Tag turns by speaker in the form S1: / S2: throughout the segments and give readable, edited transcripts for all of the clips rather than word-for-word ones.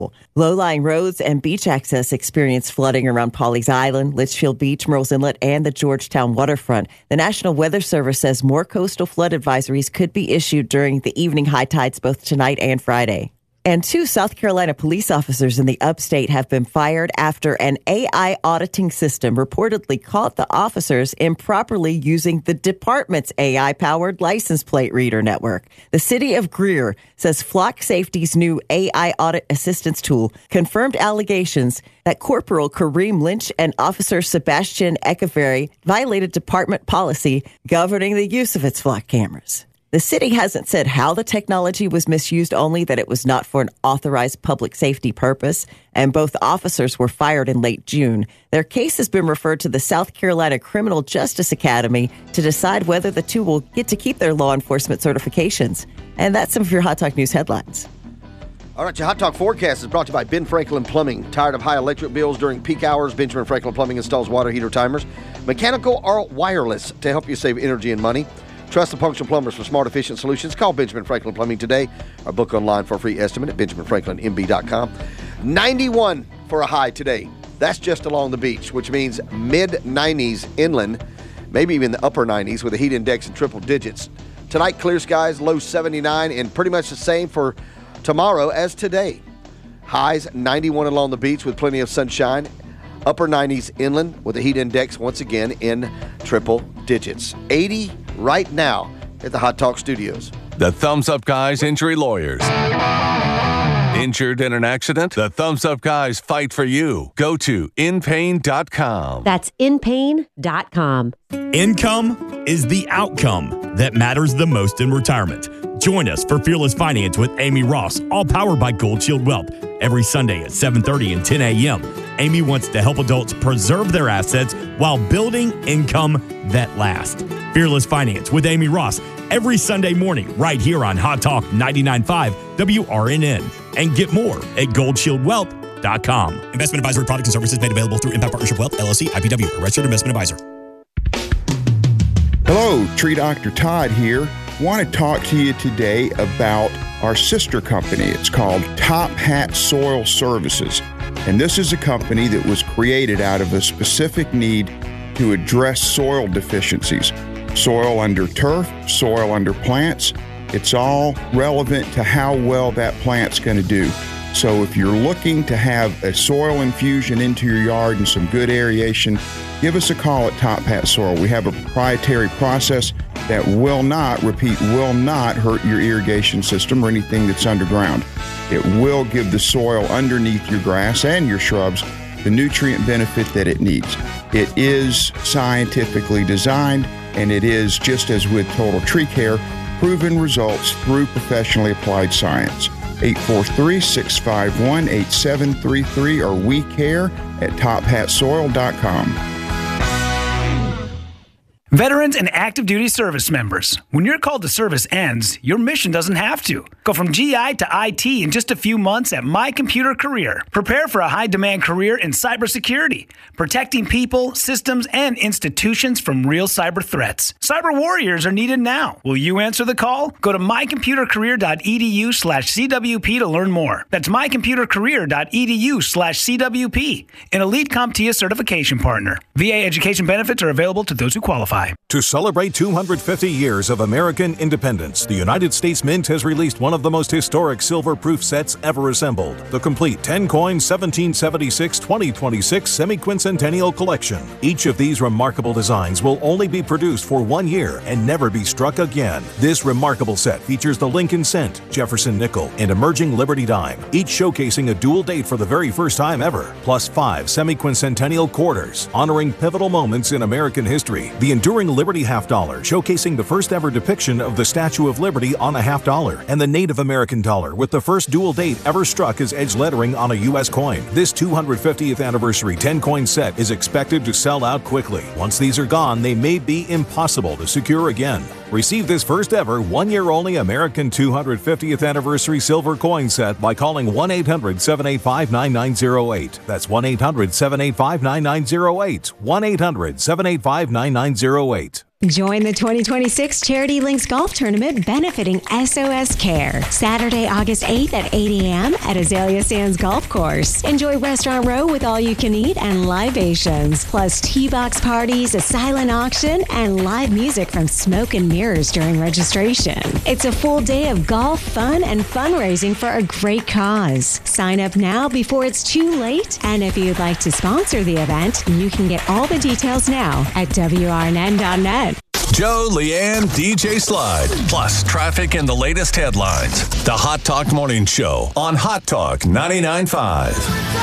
S1: Low-lying roads and beach access experience flooding around Pawleys Island, Litchfield Beach, Murrells Inlet, and the Georgetown waterfront. The National Weather Service says more coastal flood advisories could be issued during the evening high tides both tonight and Friday. And 2 South Carolina police officers in the upstate have been fired after an AI auditing system reportedly caught the officers improperly using the department's AI-powered license plate reader network. The city of Greer says Flock Safety's new AI audit assistance tool confirmed allegations that Corporal Kareem Lynch and Officer Sebastian Echeverry violated department policy governing the use of its Flock cameras. The city hasn't said how the technology was misused, only that it was not for an authorized public safety purpose, and both officers were fired in late June. Their case has been referred to the South Carolina Criminal Justice Academy to decide whether the two will get to keep their law enforcement certifications. And that's some of your Hot Talk News headlines.
S2: All right, your Hot Talk forecast is brought to you by Ben Franklin Plumbing. Tired of high electric bills during peak hours? Benjamin Franklin Plumbing installs water heater timers, mechanical or wireless, to help you save energy and money. Trust the functional plumbers for smart, efficient solutions. Call Benjamin Franklin Plumbing today or book online for a free estimate at benjaminfranklinmb.com. 91 for a high today. That's just along the beach, which means mid-90s inland, maybe even the upper 90s with a heat index in triple digits. Tonight, clear skies, low 79, and pretty much the same for tomorrow as today. Highs 91 along the beach with plenty of sunshine. Upper 90s inland with a heat index once again in triple digits. 80 right now at the Hot Talk Studios.
S3: The Thumbs Up Guys Injury Lawyers. Injured in an accident? The Thumbs Up Guys fight for you. Go to inpain.com.
S4: That's inpain.com.
S5: Income is the outcome that matters the most in retirement. Join us for Fearless Finance with Amy Ross, all powered by Gold Shield Wealth, every Sunday at 7:30 and 10 a.m. Amy wants to help adults preserve their assets while building income that lasts. Fearless Finance with Amy Ross, every Sunday morning right here on Hot Talk 99.5 WRNN. And get more at goldshieldwealth.com.
S6: Investment advisory products and services made available through Impact Partnership Wealth, LLC, IPW, a registered investment advisor.
S7: Hello, Tree Dr. Todd here. Want to talk to you today about our sister company. It's called Top Hat Soil Services. And this is a company that was created out of a specific need to address soil deficiencies. Soil under turf, soil under plants. It's all relevant to how well that plant's going to do. So if you're looking to have a soil infusion into your yard and some good aeration, give us a call at Top Hat Soil. We have a proprietary process that will not hurt your irrigation system or anything that's underground. It will give the soil underneath your grass and your shrubs the nutrient benefit that it needs. It is scientifically designed, and it is, just as with Total Tree Care, proven results through professionally applied science. 843-651-8733 or WeCare@tophatsoil.com.
S8: Veterans and active duty service members, when your call to service ends, your mission doesn't have to. Go from GI to IT in just a few months at My Computer Career. Prepare for a high-demand career in cybersecurity, protecting people, systems, and institutions from real cyber threats. Cyber warriors are needed now. Will you answer the call? Go to mycomputercareer.edu/CWP to learn more. That's mycomputercareer.edu/CWP, an Elite CompTIA certification partner. VA education benefits are available to those who qualify.
S9: To celebrate 250 years of American independence, the United States Mint has released one of the most historic silver-proof sets ever assembled, the complete 10-coin 1776-2026 semi-quincentennial collection. Each of these remarkable designs will only be produced for 1 year and never be struck again. This remarkable set features the Lincoln Cent, Jefferson Nickel, and emerging Liberty Dime, each showcasing a dual date for the very first time ever, plus 5 semi-quincentennial quarters, honoring pivotal moments in American history. The enduring Liberty half dollar, showcasing the first ever depiction of the Statue of Liberty on a half dollar, and the Native American dollar with the first dual date ever struck as edge lettering on a U.S. coin. This 250th anniversary 10-coin set is expected to sell out quickly. Once these are gone, they may be impossible to secure again. Receive this first ever 1-year-only American 250th anniversary silver coin set by calling 1-800-785-9908. That's 1-800-785-9908. 1-800-785-9908.
S10: Join the 2026 Charity Links Golf Tournament benefiting SOS Care. Saturday, August 8th at 8 a.m. at Azalea Sands Golf Course. Enjoy Restaurant Row with all you can eat and libations, plus tee box parties, a silent auction, and live music from Smoke and Mirrors during registration. It's a full day of golf, fun, and fundraising for a great cause. Sign up now before it's too late. And if you'd like to sponsor the event, you can get all the details now at WRNN.net.
S3: Joe, Leanne, DJ Slide, plus traffic and the latest headlines. The Hot Talk Morning Show on Hot Talk 99.5.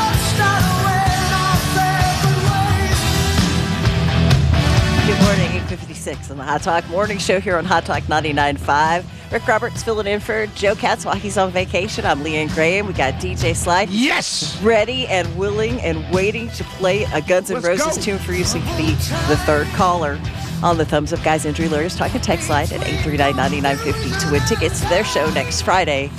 S1: Good morning, 8:56 on the Hot Talk Morning Show here on Hot Talk 99.5. Rick Roberts filling in for Joe Katz while he's on vacation. I'm Leanne Graham. We got DJ Slide.
S2: Yes!
S1: Ready and willing and waiting to play a Guns N' Roses tune for you so you can be the third caller on the Thumbs Up Guys Injury Lawyers Talking Text Line at 839-9950 to win tickets to their show next Friday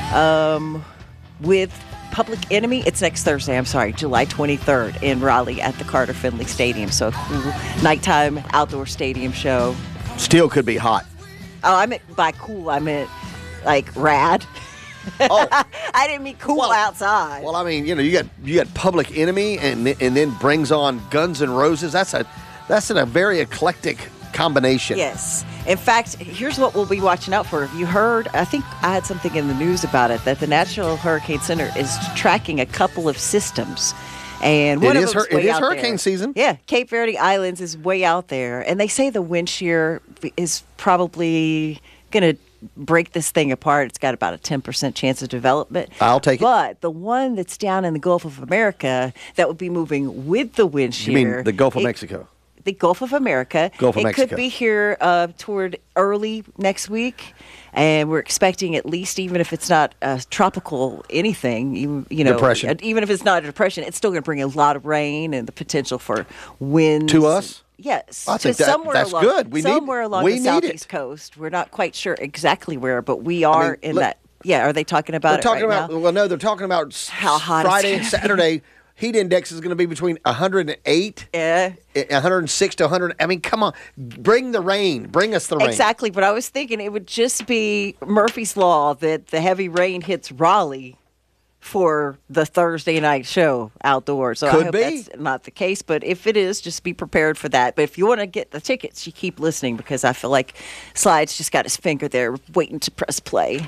S1: with Public Enemy. It's next Thursday, July 23rd in Raleigh at the Carter Finley Stadium. So a cool nighttime outdoor stadium show.
S2: Still could be hot.
S1: Oh, I meant by cool, I meant like rad.
S2: Oh,
S1: I didn't mean cool outside.
S2: Well, I mean, you got Public Enemy and then brings on Guns N' Roses. That's a very eclectic combination.
S1: Yes. In fact, here's what we'll be watching out for. Have you heard? I think I had something in the news about it, that the National Hurricane Center is tracking a couple of systems. And one of them
S2: it is hurricane season.
S1: Yeah, Cape Verde Islands is way out there, and they say the wind shear is probably going to break this thing apart. It's got about a 10% chance of development.
S2: I'll take it.
S1: But the one that's down in the Gulf of America that would be moving with the wind shear.
S2: You mean the Gulf of Mexico?
S1: The Gulf of America.
S2: Gulf of Mexico.
S1: It could be here toward early next week, and we're expecting at least, even if it's not a tropical anything, you know,
S2: depression.
S1: Even if it's not a depression, it's still going to bring a lot of rain and the potential for winds.
S2: To us?
S1: Yes.
S2: I think that's good.
S1: Somewhere along the southeast coast. We're not quite sure exactly where, but we are in that. Yeah, are they talking about it right now?
S2: Well, no, they're talking about
S1: how hot
S2: Friday and Saturday. Heat index is going to be between 108, 106 to 100. I mean, come on. Bring the rain. Bring us the rain.
S1: Exactly. But I was thinking it would just be Murphy's Law that the heavy rain hits Raleigh for the Thursday night show outdoors. So I hope that's not the case. But if it is, just be prepared for that. But if you want to get the tickets, you keep listening, because I feel like Slide's just got his finger there waiting to press play.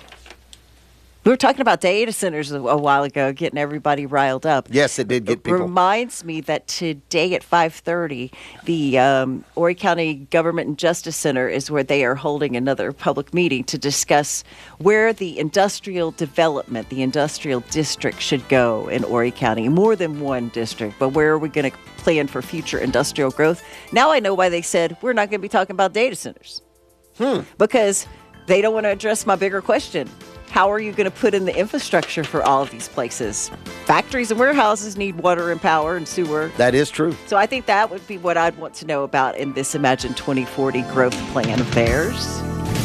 S1: We were talking about data centers a while ago, getting everybody riled up.
S2: Yes, it did get people.
S1: It reminds me that today at 5:30, the Horry County Government and Justice Center is where they are holding another public meeting to discuss where the industrial development, the industrial district should go in Horry County. More than one district, but where are we going to plan for future industrial growth? Now I know why they said we're not going to be talking about data centers. Because they don't want to address my bigger question. How are you going to put in the infrastructure for all of these places? Factories and warehouses need water and power and sewer.
S2: That is true.
S1: So I think that would be what I'd want to know about in this Imagine 2040 growth plan of theirs.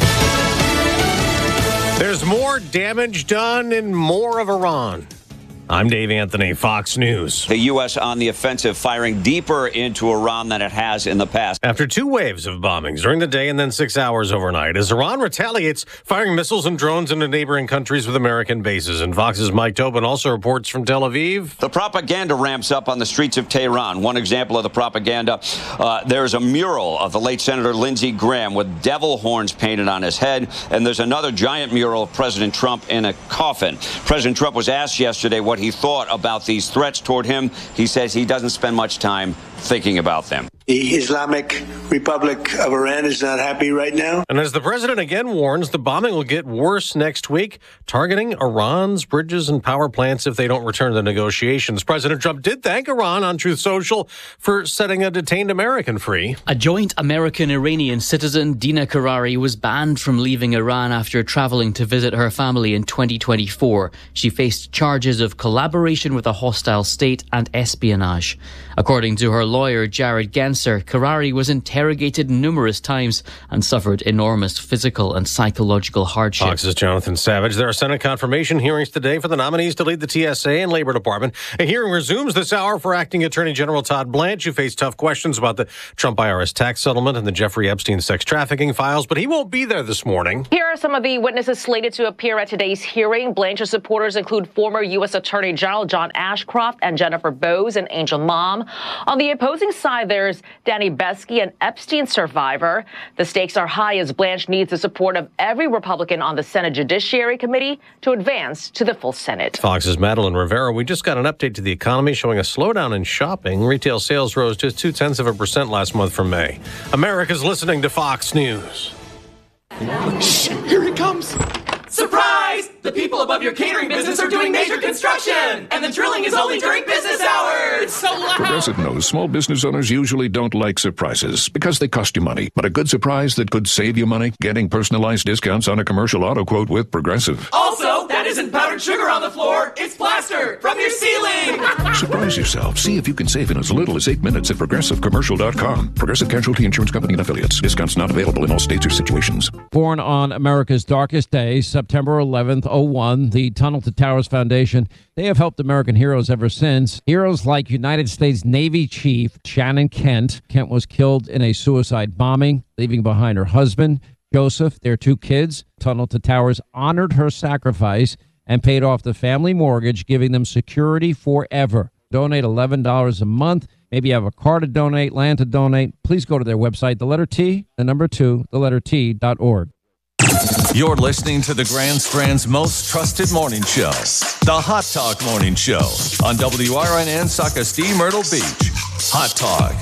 S11: There's more damage done and more of Iran. I'm Dave Anthony, Fox News.
S12: The U.S. on the offensive, firing deeper into Iran than it has in the past.
S11: After 2 waves of bombings during the day and then 6 hours overnight, as Iran retaliates, firing missiles and drones into neighboring countries with American bases. And Fox's Mike Tobin also reports from Tel Aviv.
S12: The propaganda ramps up on the streets of Tehran. One example of the propaganda, there's a mural of the late Senator Lindsey Graham with devil horns painted on his head. And there's another giant mural of President Trump in a coffin. President Trump was asked yesterday what he thought about these threats toward him. He says he doesn't spend much time thinking about them.
S13: The Islamic Republic of Iran is not happy right now.
S11: And as the president again warns, the bombing will get worse next week, targeting Iran's bridges and power plants if they don't return to negotiations. President Trump did thank Iran on Truth Social for setting a detained American free.
S14: A joint American-Iranian citizen, Dina Karari, was banned from leaving Iran after traveling to visit her family in 2024. She faced charges of collaboration with a hostile state and espionage. According to her lawyer, Jared Gensler, cancer. Karari was interrogated numerous times and suffered enormous physical and psychological hardship.
S11: Fox's Jonathan Savage. There are Senate confirmation hearings today for the nominees to lead the TSA and Labor Department. A hearing resumes this hour for Acting Attorney General Todd Blanche, who faced tough questions about the Trump IRS tax settlement and the Jeffrey Epstein sex trafficking files, but he won't be there this morning.
S15: Here are some of the witnesses slated to appear at today's hearing. Blanche's supporters include former U.S. Attorney General John Ashcroft and Jennifer Bowes, an Angel mom. On the opposing side, there's Danny Beskey, an Epstein survivor. The stakes are high as Blanche needs the support of every Republican on the Senate Judiciary Committee to advance to the full Senate.
S11: Fox's Madeline Rivera. We just got an update to the economy showing a slowdown in shopping. Retail sales rose just 0.2% last month from May. America's listening to Fox News.
S16: Shh, here it comes. Surprise! The people above your catering business are doing major construction, and the drilling is only during business hours. It's so loud.
S17: Progressive knows small business owners usually don't like surprises because they cost you money. But a good surprise that could save you money? Getting personalized discounts on a commercial auto quote with Progressive.
S16: Also, that isn't powdered sugar on the floor. It's plaster from your ceiling.
S17: Surprise yourself. See if you can save in as little as 8 minutes at ProgressiveCommercial.com. Progressive Casualty Insurance Company and Affiliates. Discounts not available in all states or situations.
S18: Born on America's darkest days, September 11th, 01, the Tunnel to Towers Foundation, they have helped American heroes ever since. Heroes like United States Navy Chief Shannon Kent. Kent was killed in a suicide bombing, leaving behind her husband, Joseph, their 2 kids. Tunnel to Towers honored her sacrifice and paid off the family mortgage, giving them security forever. Donate $11 a month. Maybe you have a car to donate, land to donate. Please go to their website, the letter T, the number 2, the letter T.org.
S3: You're listening to the Grand Strand's most trusted morning show, the Hot Talk Morning Show on WRNN Socastee Myrtle Beach. Hot Talk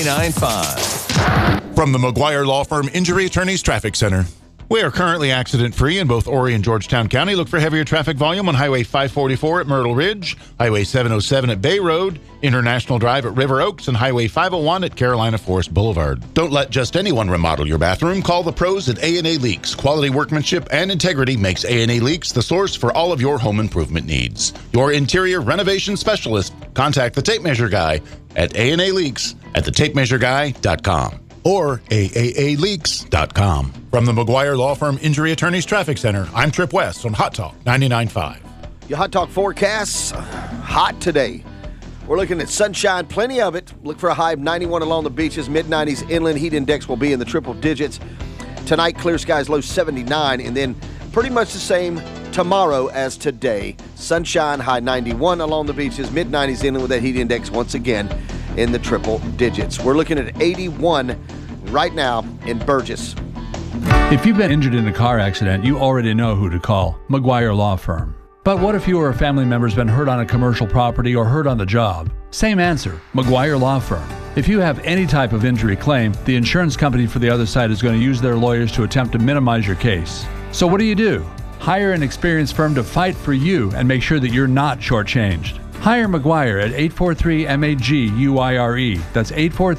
S3: 99.5.
S19: From the McGuire Law Firm Injury Attorneys Traffic Center. We are currently accident-free in both Horry and Georgetown County. Look for heavier traffic volume on Highway 544 at Myrtle Ridge, Highway 707 at Bay Road, International Drive at River Oaks, and Highway 501 at Carolina Forest Boulevard. Don't let just anyone remodel your bathroom. Call the pros at A&A Leaks. Quality workmanship and integrity makes A&A Leaks the source for all of your home improvement needs. Your interior renovation specialist. Contact the Tape Measure Guy at A&A Leaks at thetapmeasureguy.com. or AAAleaks.com. From the McGuire Law Firm Injury Attorneys Traffic Center, I'm Trip West on Hot Talk 99.5.
S2: Your Hot Talk forecasts, hot today. We're looking at sunshine, plenty of it. Look for a high of 91 along the beaches, mid-90s inland. Heat index will be in the triple digits. Tonight, clear skies, low 79, and then pretty much the same tomorrow as today. Sunshine, high 91 along the beaches, mid-90s inland with that heat index once again in the triple digits. We're looking at 81 right now in Burgess.
S20: If you've been injured in a car accident, you already know who to call, McGuire Law Firm. But what if you or a family member's been hurt on a commercial property or hurt on the job? Same answer, McGuire Law Firm. If you have any type of injury claim, the insurance company for the other side is going to use their lawyers to attempt to minimize your case. So what do? Hire an experienced firm to fight for you and make sure that you're not shortchanged. Hire McGuire at 843-MAG-UIRE. That's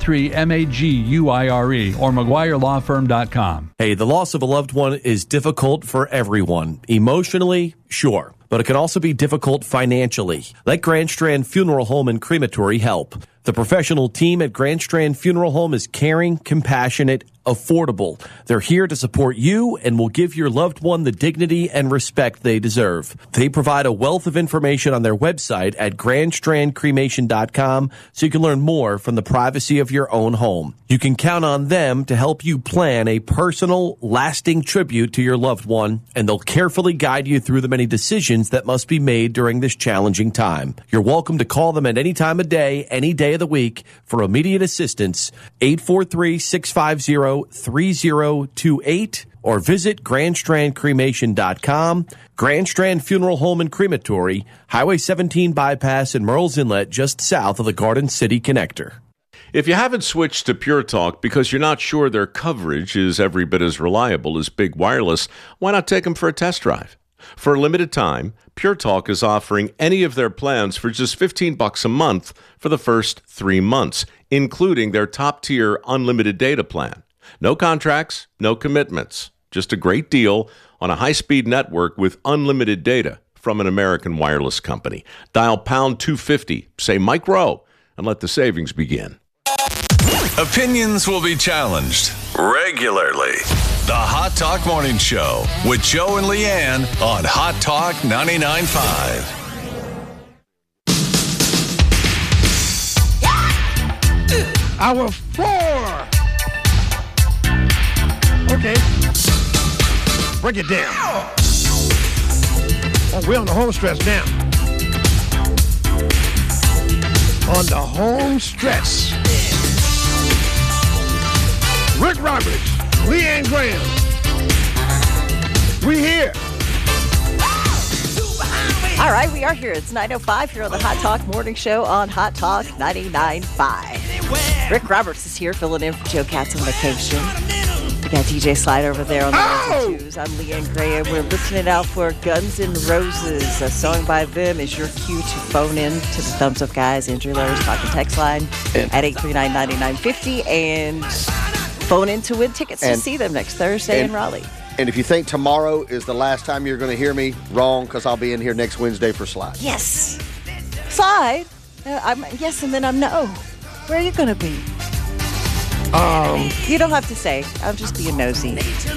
S20: 843-MAG-UIRE or McGuireLawFirm.com.
S21: Hey, the loss of a loved one is difficult for everyone. Emotionally, sure. But it can also be difficult financially. Let Grand Strand Funeral Home and Crematory help. The professional team at Grand Strand Funeral Home is caring, compassionate, affordable. They're here to support you and will give your loved one the dignity and respect they deserve. They provide a wealth of information on their website at grandstrandcremation.com so you can learn more from the privacy of your own home. You can count on them to help you plan a personal, lasting tribute to your loved one, and they'll carefully guide you through the many decisions that must be made during this challenging time. You're welcome to call them at any time of day, any day of the week for immediate assistance, 843-650-3028, or visit grandstrandcremation.com. Grand Strand Funeral Home and Crematory, Highway 17 bypass in Merle's Inlet, just south of the Garden City Connector.
S22: If you haven't switched to Pure Talk because you're not sure their coverage is every bit as reliable as Big Wireless, why not take them for a test drive? For a limited time, Pure Talk is offering any of their plans for just $15 a month for the first 3 months, including their top-tier unlimited data plan. No contracts, no commitments, just a great deal on a high-speed network with unlimited data from an American wireless company. Dial pound 250, say Mike Rowe, and let the savings begin.
S3: Opinions will be challenged regularly. The Hot Talk Morning Show with Joe and Leanne on Hot Talk 99.5.
S4: Hour 4. Okay. Break it down. Oh, we're on the home stretch now. On the home stretch. Rick Roberts, Leanne Graham. We here.
S1: All right, we are here. It's 9:05 here on the Hot Talk Morning Show on Hot Talk 99.5. Rick Roberts is here filling in for Joe Katz on vacation. We got DJ Slide over there on the ones and twos. I'm Leanne Graham. We're listening out for Guns N' Roses. A song by them is your cue to phone in to the Thumbs Up Guys, Andrew Lowers talking text line at 839-9950 and phone in to win tickets to see them next Thursday in Raleigh.
S2: And if you think tomorrow is the last time you're going to hear me, wrong, because I'll be in here next Wednesday for Slide.
S1: Yes. Slide? I'm yes, and then I'm no. Where are you going to be? You don't have to say. I'm just being nosy.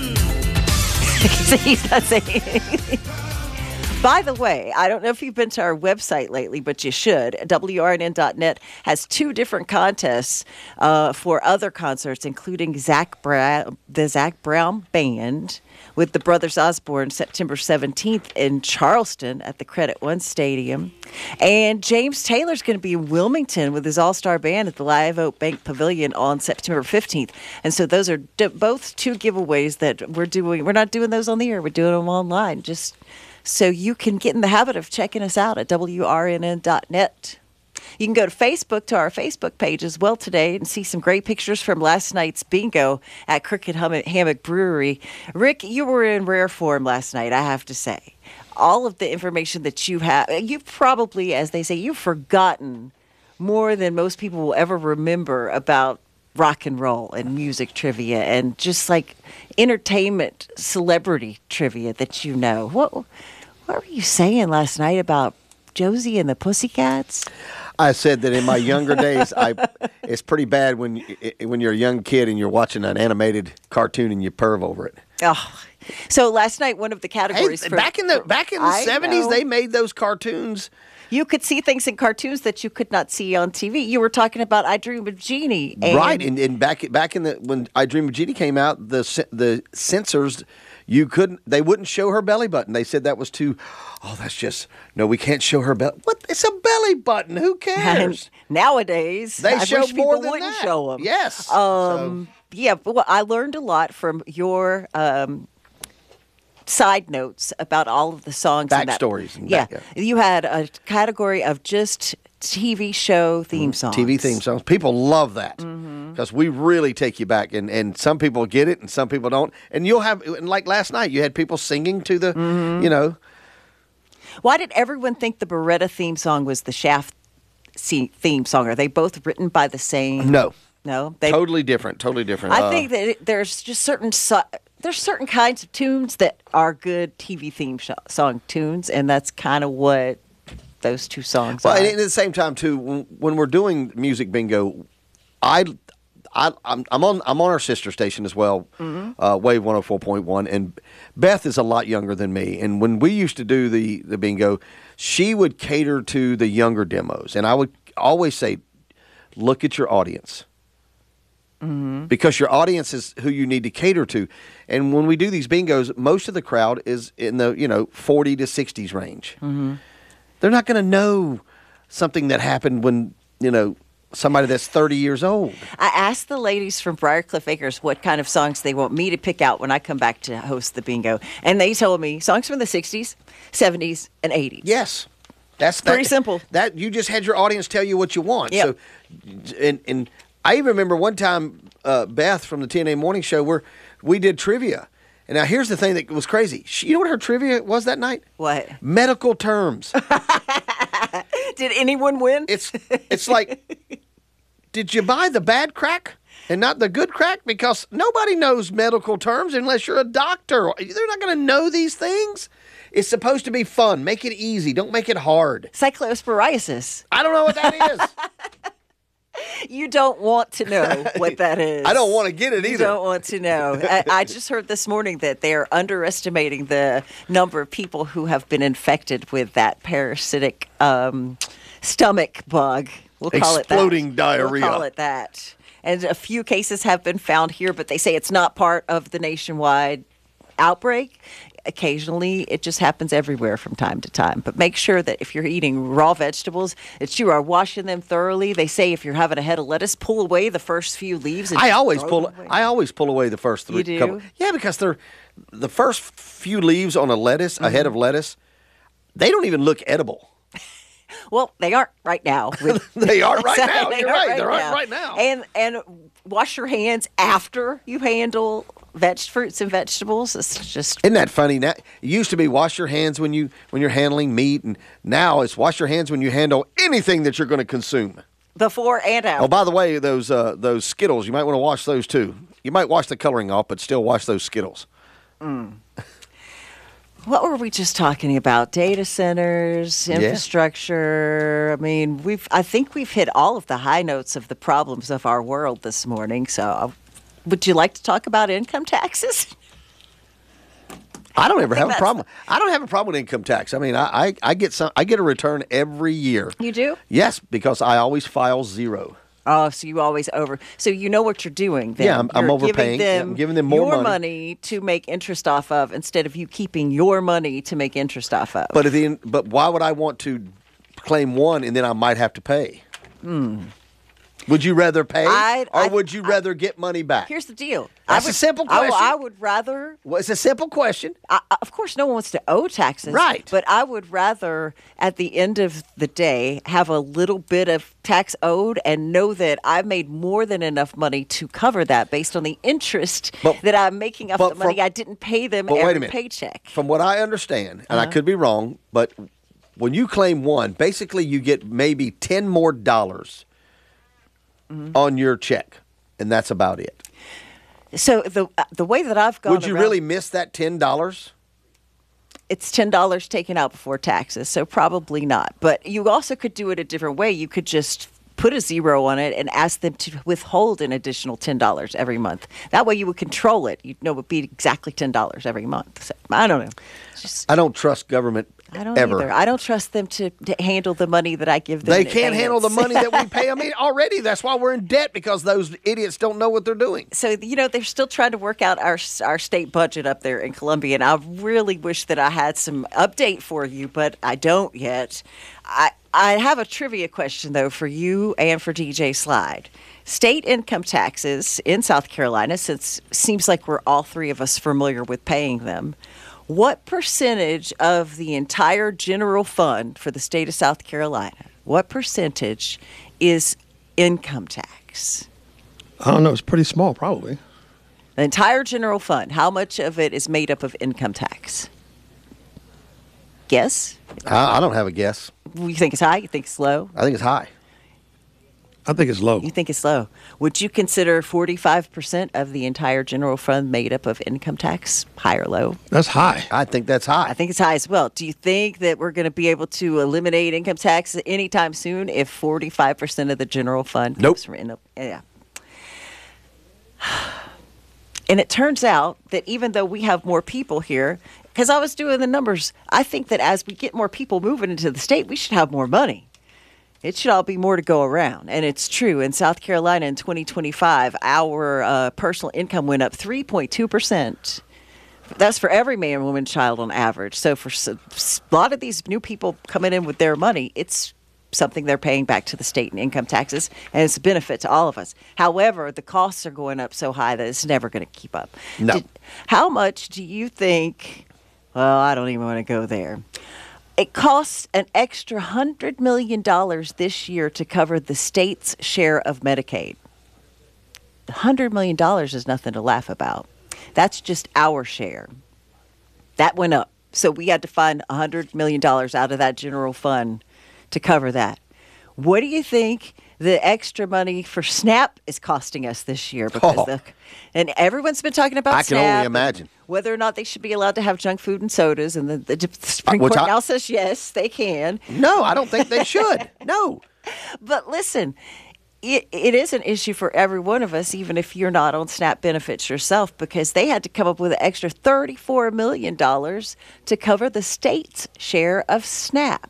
S1: He's not saying anything. By the way, I don't know if you've been to our website lately, but you should. WRNN.net has 2 different contests for other concerts, including the Zach Brown Band with the Brothers Osborne September 17th in Charleston at the Credit One Stadium. And James Taylor's going to be in Wilmington with his all-star band at the Live Oak Bank Pavilion on September 15th. And so those are both 2 giveaways that we're doing. We're not doing those on the air. We're doing them online. Just so you can get in the habit of checking us out at WRNN.net. You can go to Facebook, to our Facebook page as well today, and see some great pictures from last night's bingo at Crooked Hammock Brewery. Rick, you were in rare form last night, I have to say. All of the information that you have, you've probably, as they say, you've forgotten more than most people will ever remember about rock and roll and music trivia and just like entertainment celebrity trivia that you know. What were you saying last night about Josie and the Pussycats?
S2: I said that in my younger days, it's pretty bad when you're a young kid and you're watching an animated cartoon and you perv over it.
S1: Oh, so last night one of the categories
S2: back in the 70s, they made those cartoons.
S1: You could see things in cartoons that you could not see on TV. You were talking about I Dream of Jeannie,
S2: right? And back in when I Dream of Jeannie came out, the censors. They wouldn't show her belly button. They said that was too, no, we can't show her belly. What? It's a belly button. Who cares?
S1: Nowadays,
S2: they show
S1: wish
S2: more
S1: people
S2: than
S1: wouldn't
S2: that.
S1: show them.
S2: Yes.
S1: Yeah, but I learned a lot from your side notes about all of the songs.
S2: Backstories.
S1: Yeah. You had a category of just TV show theme songs.
S2: TV theme songs. People love that because we really take you back, and some people get it and some people don't. And you'll have, like last night, you had people singing to the,
S1: Why did everyone think the Beretta theme song was the Shaft theme song? Are they both written by the same?
S2: No.
S1: Totally
S2: different.
S1: I think that there's just certain kinds of tunes that are good TV theme song tunes, and that's kind of what those 2 songs are.
S2: And at the same time, too, when we're doing music bingo, I'm on our sister station as well, Wave 104.1, and Beth is a lot younger than me. And when we used to do the bingo, she would cater to the younger demos, and I would always say, look at your audience. Because your audience is who you need to cater to. And when we do these bingos, most of the crowd is in the 40 to 60s range. They're not going to know something that happened when, somebody that's 30 years old.
S1: I asked the ladies from Briarcliff Acres what kind of songs they want me to pick out when I come back to host the bingo. And they told me songs from the 60s, 70s, and 80s.
S2: Yes. That's
S1: pretty simple.
S2: That you just had your audience tell you what you want.
S1: Yep.
S2: So, and I even remember one time, Beth from the TNA Morning Show, where we did trivia. And now here's the thing that was crazy. You know what her trivia was that night?
S1: What?
S2: Medical terms.
S1: Did anyone win?
S2: It's like, did you buy the bad crack and not the good crack? Because nobody knows medical terms unless you're a doctor. They're not going to know these things. It's supposed to be fun. Make it easy. Don't make it hard.
S1: Cyclosporiasis.
S2: I don't know what that is.
S1: You don't want to know what that is.
S2: I don't want to get it either.
S1: You don't want to know. I just heard this morning that they are underestimating the number of people who have been infected with that parasitic stomach bug. We'll call
S2: Exploding
S1: it that.
S2: diarrhea.
S1: We'll call it that. And a few cases have been found here, but they say it's not part of the nationwide outbreak. Occasionally, it just happens everywhere from time to time. But make sure that if you're eating raw vegetables, that you are washing them thoroughly. They say if you're having a head of lettuce, pull away the first few leaves. And
S2: I always pull away the first three.
S1: You do?
S2: Yeah, because they're the first few leaves on a lettuce, a head of lettuce. They don't even look edible.
S1: Well, they aren't right now.
S2: They are right now. You're right. They're right now.
S1: And wash your hands after you handle fruits and vegetables. It's just
S2: Isn't that funny? Now, it used to be wash your hands when you're handling meat, and now it's wash your hands when you handle anything that you're going to consume.
S1: Before and after.
S2: Oh, by the way, those Skittles, you might want to wash those too. You might wash the coloring off, but still wash those Skittles.
S1: What were we just talking about? Data centers, infrastructure. I mean, I think we've hit all of the high notes of the problems of our world this morning. So, would you like to talk about income taxes?
S2: I don't ever have a problem. I don't have a problem with income tax. I mean, I get a return every year.
S1: You do?
S2: Yes, because I always file zero.
S1: Oh, so you always so you know what you're doing then.
S2: Yeah, I'm overpaying. I'm giving them more
S1: money to make interest off of instead of you keeping your money to make interest off of.
S2: But why would I want to claim one and then I might have to pay? Would you rather pay or would you rather get money back?
S1: Here's the deal.
S2: That's a simple question.
S1: I would rather.
S2: Well, it's a simple question.
S1: Of course, no one wants to owe taxes.
S2: Right.
S1: But I would rather, at the end of the day, have a little bit of tax owed and know that I've made more than enough money to cover that based on the interest that I'm making off the money I didn't pay them every paycheck.
S2: From what I understand, and I could be wrong, but when you claim one, basically you get maybe $10 more on your check, and that's about it.
S1: So the way that I've gone,
S2: would you really miss that $10?
S1: It's $10 taken out before taxes, so probably not. But you also could do it a different way. You could just put a zero on it and ask them to withhold an additional $10 every month. That way you would control it. You'd know it would be exactly $10 every month. So, I don't know.
S2: I don't trust government
S1: I don't
S2: ever.
S1: either. I don't trust them to handle the money that I give them.
S2: They can't handle the money that we pay. I mean, already that's why we're in debt, because those idiots don't know what they're doing.
S1: So, they're still trying to work out our state budget up there in Columbia, and I really wish that I had some update for you, but I don't yet. I have a trivia question, though, for you and for DJ Slide. State income taxes in South Carolina, since it seems like we're all three of us familiar with paying them, what percentage of the entire general fund for the state of South Carolina, what percentage is income tax?
S5: I don't know. It's pretty small, probably.
S1: The entire general fund, how much of it is made up of income tax? Guess?
S2: I don't have a guess.
S1: You think it's high? You think it's low?
S2: I think it's high.
S5: I think it's low.
S1: You think it's low. Would you consider 45% of the entire general fund made up of income tax high or low?
S5: That's high.
S2: I think that's high.
S1: I think it's high as well. Do you think that we're going to be able to eliminate income tax anytime soon if 45% of the general fund comes from income? Yeah. And it turns out that even though we have more people here, because I was doing the numbers, I think that as we get more people moving into the state, we should have more money. It should all be more to go around. And it's true. In South Carolina in 2025, our personal income went up 3.2%. That's for every man, woman, child on average. So for a lot of these new people coming in with their money, it's something they're paying back to the state in income taxes, and it's a benefit to all of us. However, the costs are going up so high that it's never going to keep up.
S2: No.
S1: How much do you think? Well, I don't even want to go there. It costs an extra $100 million this year to cover the state's share of Medicaid. $100 million is nothing to laugh about. That's just our share. That went up. So we had to find $100 million out of that general fund to cover that. What do you think the extra money for SNAP is costing us this year? Because and everyone's been talking about SNAP.
S2: I can only imagine.
S1: Whether or not they should be allowed to have junk food and sodas. And the Supreme Court now says yes, they can.
S2: No, I don't think they should. No.
S1: But listen, it is an issue for every one of us, even if you're not on SNAP benefits yourself, because they had to come up with an extra $34 million to cover the state's share of SNAP.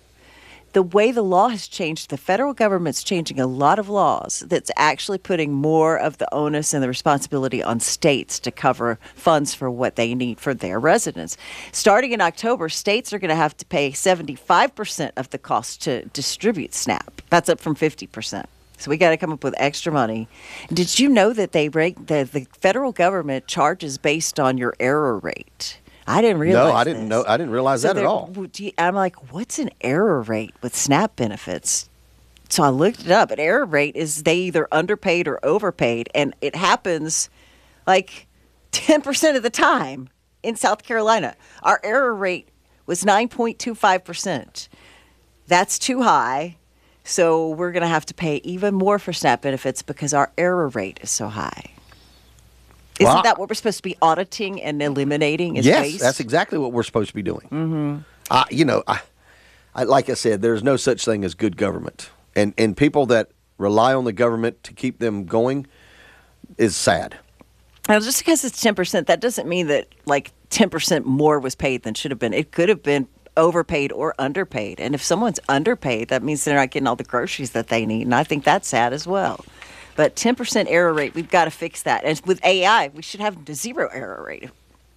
S1: The way the law has changed, the federal government's changing a lot of laws that's actually putting more of the onus and the responsibility on states to cover funds for what they need for their residents. Starting in October, states are going to have to pay 75% of the cost to distribute SNAP. That's up from 50%. So we got to come up with extra money. Did you know that the federal government charges based on your error rate? I didn't realize.
S2: No, I didn't know. I didn't realize that at all.
S1: I'm like, what's an error rate with SNAP benefits? So I looked it up. An error rate is they either underpaid or overpaid, and it happens like 10% of the time in South Carolina. Our error rate was 9.25%. That's too high, so we're going to have to pay even more for SNAP benefits because our error rate is so high. Isn't that what we're supposed to be auditing and eliminating?
S2: Yes,
S1: waste?
S2: that's exactly what we're supposed to be doing.
S1: Mm-hmm.
S2: Like I said, there's no such thing as good government. And people that rely on the government to keep them going is sad.
S1: Now, just because it's 10%, that doesn't mean that like 10% more was paid than should have been. It could have been overpaid or underpaid. And if someone's underpaid, that means they're not getting all the groceries that they need. And I think that's sad as well. But 10% error rate, we've got to fix that. And with AI, we should have a zero error rate.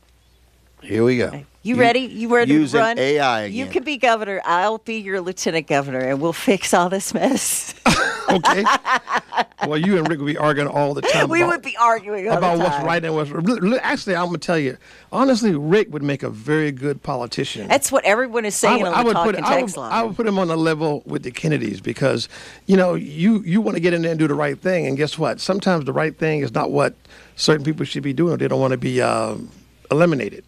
S2: Here we go.
S1: You ready? You ready to run?
S2: Using AI again.
S1: You can be governor. I'll be your lieutenant governor, and we'll fix all this mess.
S5: Okay. Well, you and Rick will be arguing all the time.
S1: We would be arguing all
S5: about
S1: the time.
S5: what's right and what's wrong. Actually, I'm going to tell you, honestly, Rick would make a very good politician.
S1: That's what everyone is saying on the talk and text line.
S5: I would put him on a level with the Kennedys because, you want to get in there and do the right thing. And guess what? Sometimes the right thing is not what certain people should be doing. They don't want to be eliminated.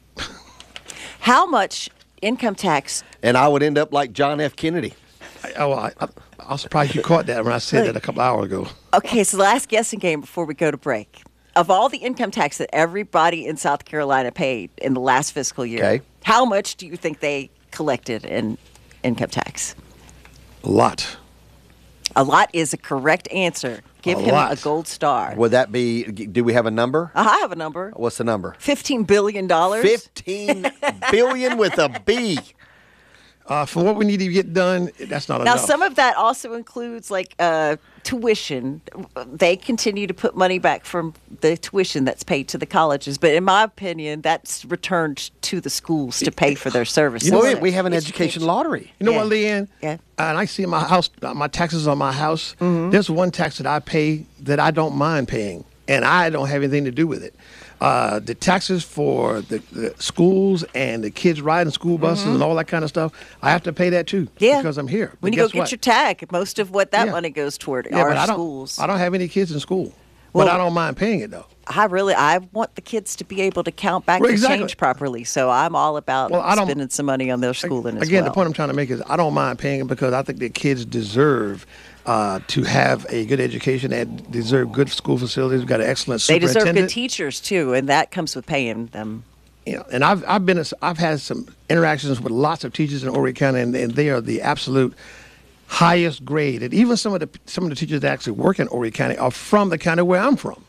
S1: How much income tax?
S2: And I would end up like John F. Kennedy.
S5: I'm surprised you caught that when I said that a couple hours ago.
S1: Okay, so the last guessing game before we go to break. Of all the income tax that everybody in South Carolina paid in the last fiscal year, how much do you think they collected in income tax?
S5: A lot.
S1: A lot is a correct answer. Give him a gold star.
S2: Would that be, do we have a number?
S1: I have a number.
S2: What's the number?
S1: $15 billion.
S2: $15 billion with a B.
S5: For what we need to get done, that's not
S1: now,
S5: enough.
S1: Now, some of that also includes like tuition. They continue to put money back from the tuition that's paid to the colleges. But in my opinion, that's returned to the schools to pay for their services.
S2: We have an education lottery.
S5: You know what, Leanne?
S1: Yeah.
S5: And I see my house, my taxes on my house. Mm-hmm. There's one tax that I pay that I don't mind paying, and I don't have anything to do with it. The taxes for the schools and the kids riding school buses and all that kind of stuff, I have to pay that too because I'm here.
S1: When you go get your tag, most of what that money goes toward are schools.
S5: I don't have any kids in school, but I don't mind paying it though.
S1: I want the kids to be able to count back the change properly, so I'm all about spending some money on their schooling as well.
S5: Again, the point I'm trying to make is I don't mind paying it because I think the kids deserve to have a good education and deserve good school facilities. We've got an excellent superintendent.
S1: They deserve good teachers too, and that comes with paying them.
S5: And I've had some interactions with lots of teachers in Horry County, and they are the absolute highest grade. And even some of the teachers that actually work in Horry County are from the county where I'm from.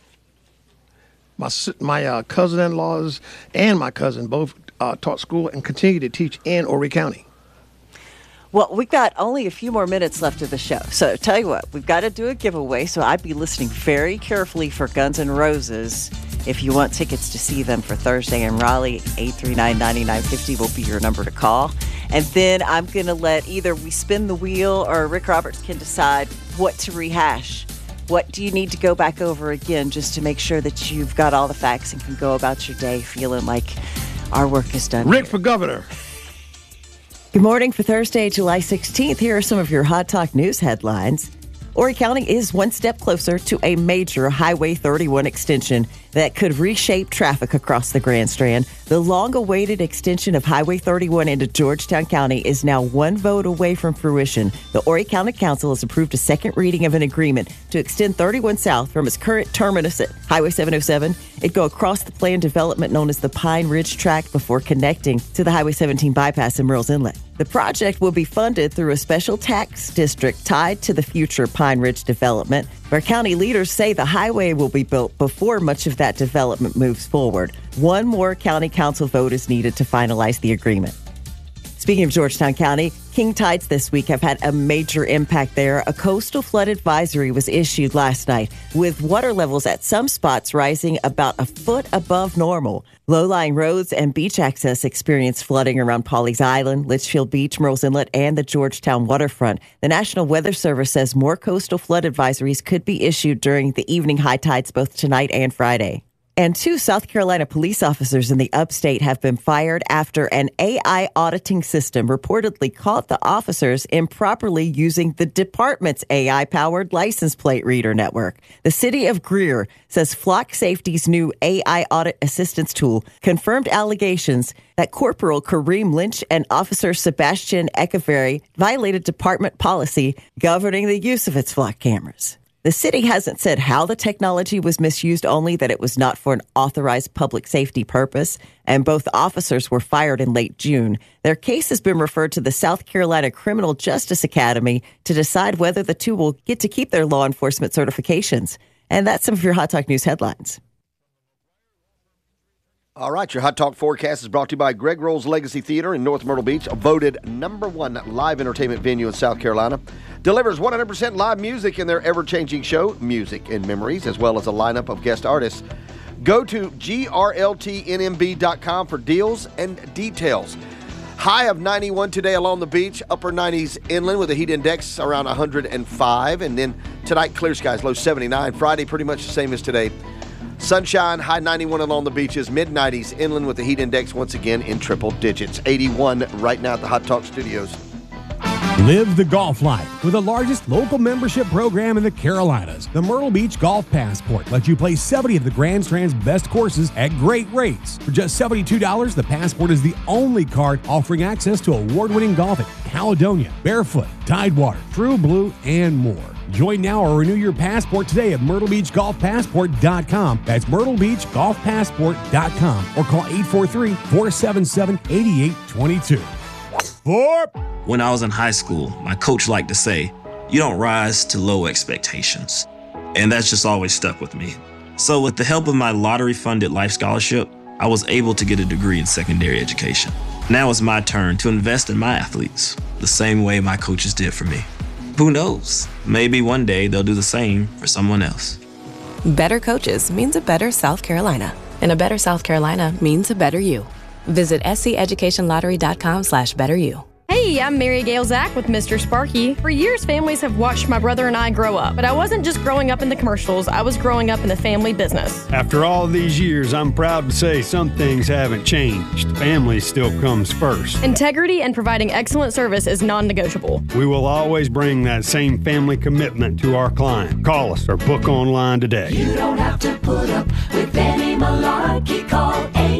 S5: My cousin-in-laws and my cousin both taught school and continue to teach in Horry County.
S1: Well, we've got only a few more minutes left of the show. So tell you what, we've got to do a giveaway. So I'd be listening very carefully for Guns N' Roses. If you want tickets to see them for Thursday in Raleigh, 839-9950 will be your number to call. And then I'm going to let either we spin the wheel or Rick Roberts can decide what to rehash. What do you need to go back over again just to make sure that you've got all the facts and can go about your day feeling like our work is done?
S5: Rick for governor.
S1: Good morning for Thursday, July 16th. Here are some of your Hot Talk News headlines. Horry County is one step closer to a major Highway 31 extension that could reshape traffic across the Grand Strand. The long-awaited extension of Highway 31 into Georgetown County is now one vote away from fruition. The Horry County Council has approved a second reading of an agreement to extend 31 south from its current terminus at Highway 707. It'd go across the planned development known as the Pine Ridge Tract before connecting to the Highway 17 bypass in Murrells Inlet. The project will be funded through a special tax district tied to the future Pine Ridge development, where county leaders say the highway will be built before much of that development moves forward. One more county council vote is needed to finalize the agreement. Speaking of Georgetown County, king tides this week have had a major impact there. A coastal flood advisory was issued last night, with water levels at some spots rising about a foot above normal. Low-lying roads and beach access experienced flooding around Pawleys Island, Litchfield Beach, Murrells Inlet, and the Georgetown waterfront. The National Weather Service says more coastal flood advisories could be issued during the evening high tides both tonight and Friday. And 2 South Carolina police officers in the upstate have been fired after an AI auditing system reportedly caught the officers improperly using the department's AI-powered license plate reader network. The city of Greer says Flock Safety's new AI audit assistance tool confirmed allegations that Corporal Kareem Lynch and Officer Sebastian Echeverry violated department policy governing the use of its Flock cameras. The city hasn't said how the technology was misused, only that it was not for an authorized public safety purpose, and both officers were fired in late June. Their case has been referred to the South Carolina Criminal Justice Academy to decide whether the two will get to keep their law enforcement certifications. And that's some of your Hot Talk News headlines.
S2: All right, your Hot Talk forecast is brought to you by Greg Rolls Legacy Theater in North Myrtle Beach, voted #1 live entertainment venue in South Carolina. Delivers 100% live music in their ever-changing show, Music and Memories, as well as a lineup of guest artists. Go to grltnmb.com for deals and details. High of 91 today along the beach, upper 90s inland with a heat index around 105. And then tonight, clear skies, low 79. Friday, pretty much the same as today. Sunshine, high 91 along the beaches, mid-90s inland with the heat index once again in triple digits. 81 right now at the Hot Talk Studios.
S6: Live the golf life with the largest local membership program in the Carolinas. The Myrtle Beach Golf Passport lets you play 70 of the Grand Strand's best courses at great rates. For just $72, the Passport is the only card offering access to award-winning golf at Caledonia, Barefoot, Tidewater, True Blue, and more. Join now or renew your passport today at MyrtleBeachGolfPassport.com. That's MyrtleBeachGolfPassport.com or call 843-477-8822.
S7: When I was in high school, my coach liked to say, you don't rise to low expectations. And that's just always stuck with me. So with the help of my lottery-funded life scholarship, I was able to get a degree in secondary education. Now it's my turn to invest in my athletes, the same way my coaches did for me. Who knows? Maybe one day they'll do the same for someone else.
S23: Better coaches means a better South Carolina. And a better South Carolina means a better you. Visit SCEducationLottery.com/betteryou.
S24: Hey, I'm Mary Gail Zach with Mr. Sparky. For years, families have watched my brother and I grow up, but I wasn't just growing up in the commercials, I was growing up in the family business.
S25: After all these years, I'm proud to say some things haven't changed. Family still comes first.
S24: Integrity and providing excellent service is non-negotiable.
S25: We will always bring that same family commitment to our client. Call us or book online today.
S16: You don't have to put up with any malarkey. Call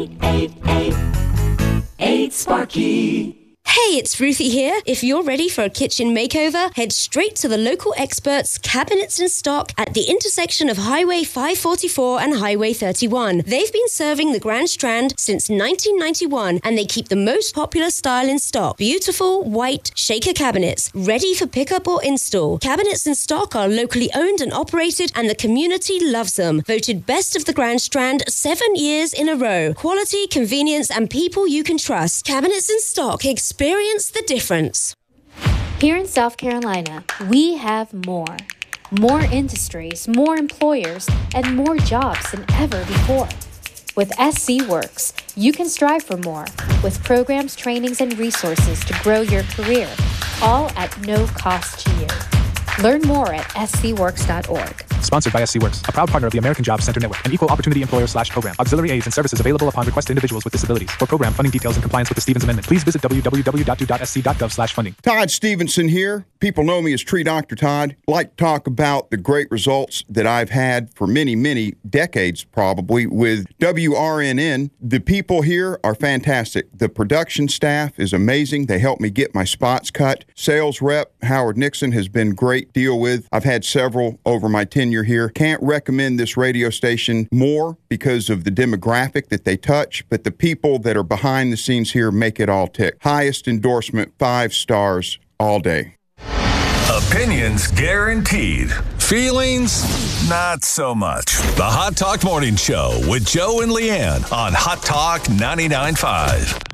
S16: 888-8-SPARKY.
S26: Hey, it's Ruthie here. If you're ready for a kitchen makeover, head straight to the local experts, Cabinets in Stock, at the intersection of Highway 544 and Highway 31. They've been serving the Grand Strand since 1991, and they keep the most popular style in stock. Beautiful, white, shaker cabinets, ready for pickup or install. Cabinets in Stock are locally owned and operated, and the community loves them. Voted best of the Grand Strand 7 years in a row. Quality, convenience, and people you can trust. Cabinets in Stock. Experience the difference.
S27: Here in South Carolina, we have more. More industries, more employers, and more jobs than ever before. With SC Works, you can strive for more, with programs, trainings, and resources to grow your career, all at no cost to you. Learn more at scworks.org.
S28: Sponsored by SC Works, a proud partner of the American Jobs Center Network, an equal opportunity employer/program. Auxiliary aids and services available upon request to individuals with disabilities. For program funding details and compliance with the Stevens Amendment, please visit www.do.sc.gov/funding.
S29: Todd Stevenson here. People know me as Tree Dr. Todd. Like to talk about the great results that I've had for many, many decades probably with WRNN. The people here are fantastic. The production staff is amazing. They help me get my spots cut. Sales rep Howard Nixon has been great to deal with. I've had several over my tenure tenure here. Can't recommend this radio station more because of the demographic that they touch, but the people that are behind the scenes here make it all tick. Highest endorsement, 5 stars all day.
S3: Opinions guaranteed. Feelings, not so much. The Hot Talk Morning Show with Joe and Leanne on Hot Talk 99.5.